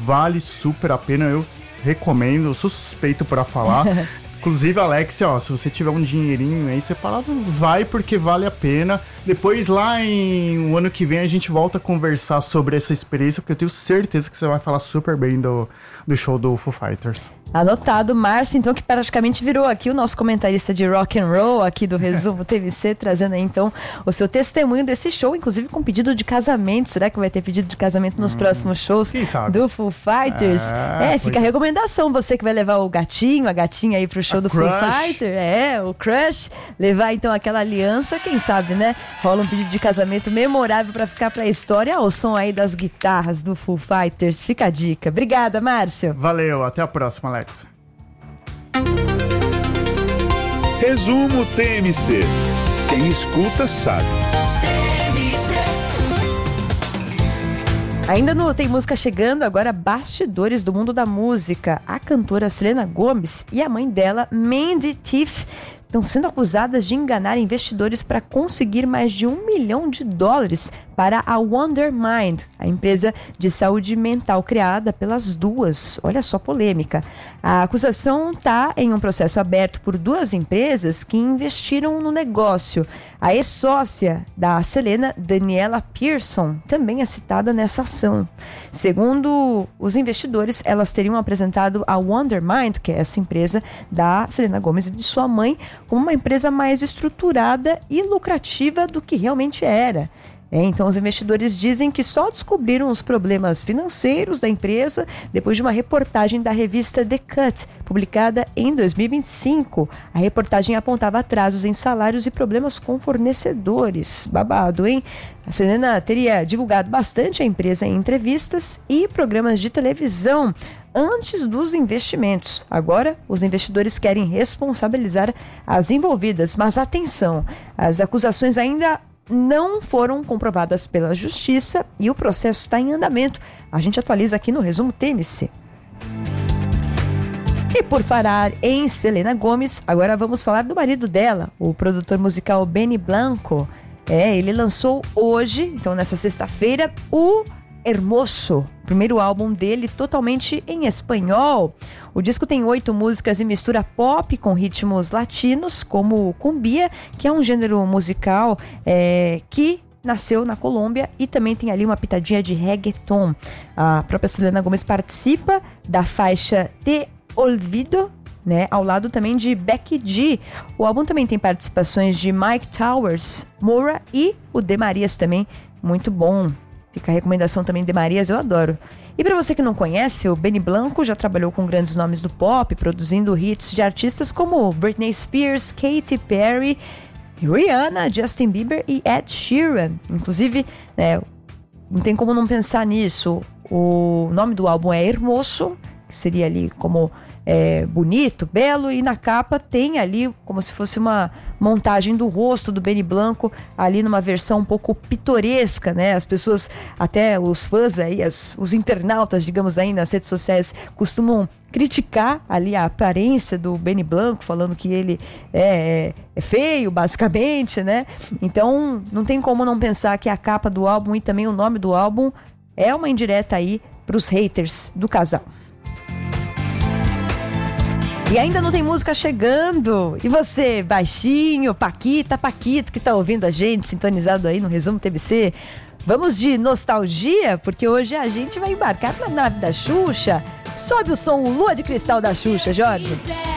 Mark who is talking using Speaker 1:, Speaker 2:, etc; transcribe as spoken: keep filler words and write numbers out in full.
Speaker 1: vale super a pena, eu recomendo, eu sou suspeito pra falar. Inclusive, Alex, ó, se você tiver um dinheirinho aí separado, vai porque vale a pena. Depois, lá em o ano que vem, a gente volta a conversar sobre essa experiência, porque eu tenho certeza que você vai falar super bem do, do show do Foo Fighters.
Speaker 2: Anotado, Márcio, então, que praticamente virou aqui o nosso comentarista de rock and roll aqui do Resumo T V C, trazendo aí, então, o seu testemunho desse show, inclusive com pedido de casamento. Será que vai ter pedido de casamento nos hum, próximos shows do Foo Fighters? É, é fica a recomendação, você que vai levar o gatinho, a gatinha aí pro show a do crush. Foo Fighters, é, o crush, levar então aquela aliança, quem sabe, né? Rola um pedido de casamento memorável pra ficar pra história, ao som aí das guitarras do Foo Fighters. Fica a dica. Obrigada, Márcio.
Speaker 1: Valeu, até a próxima, Alex.
Speaker 3: Resumo T M C. Quem escuta sabe.
Speaker 2: Ainda no Tem Música Chegando, agora bastidores do mundo da música. A cantora Selena Gomez e a mãe dela, Mandy Tiff, estão sendo acusadas de enganar investidores para conseguir mais de um milhão de dólares para a Wondermind, a empresa de saúde mental criada pelas duas. Olha só a polêmica. A acusação está em um processo aberto por duas empresas que investiram no negócio. A ex-sócia da Selena, Daniela Pearson, também é citada nessa ação. Segundo os investidores, elas teriam apresentado a Wondermind, que é essa empresa da Selena Gomez e de sua mãe, como uma empresa mais estruturada e lucrativa do que realmente era. É, então, os investidores dizem que só descobriram os problemas financeiros da empresa depois de uma reportagem da revista The Cut, publicada em dois mil e vinte e cinco. A reportagem apontava atrasos em salários e problemas com fornecedores. Babado, hein? A Selena teria divulgado bastante a empresa em entrevistas e programas de televisão antes dos investimentos. Agora, os investidores querem responsabilizar as envolvidas, mas atenção, as acusações ainda não foram comprovadas pela justiça e o processo está em andamento. A gente atualiza aqui no Resumo T M C. E por falar em Selena Gomez, agora vamos falar do marido dela, o produtor musical Benny Blanco. É, ele lançou hoje, então nessa sexta-feira, o Hermoso, primeiro álbum dele totalmente em espanhol. O disco tem oito músicas e mistura pop com ritmos latinos, como cumbia, que é um gênero musical é, que nasceu na Colômbia, e também tem ali uma pitadinha de reggaeton. A própria Selena Gomez participa da faixa Te Olvido, né, ao lado também de Becky G. O álbum também tem participações de Mike Towers, Moura e o De Marias também, muito bom. Fica a recomendação também de Marias, eu adoro. E para você que não conhece, o Benny Blanco já trabalhou com grandes nomes do pop, produzindo hits de artistas como Britney Spears, Katy Perry, Rihanna, Justin Bieber e Ed Sheeran. Inclusive, né, não tem como não pensar nisso. O nome do álbum é Hermoso, que seria ali como é, bonito, belo, e na capa tem ali como se fosse uma montagem do rosto do Benny Blanco, ali numa versão um pouco pitoresca, né? As pessoas, até os fãs aí, as, os internautas, digamos aí, nas redes sociais, costumam criticar ali a aparência do Benny Blanco, falando que ele é, é feio, basicamente, né? Então, não tem como não pensar que a capa do álbum e também o nome do álbum é uma indireta aí pros haters do casal. E ainda não tem música chegando. E você, baixinho, Paquita, Paquito, que tá ouvindo a gente, sintonizado aí no Resumo T V C. Vamos de nostalgia, porque hoje a gente vai embarcar na nave da Xuxa. Sobe o som Lua de Cristal da Xuxa, Jorge.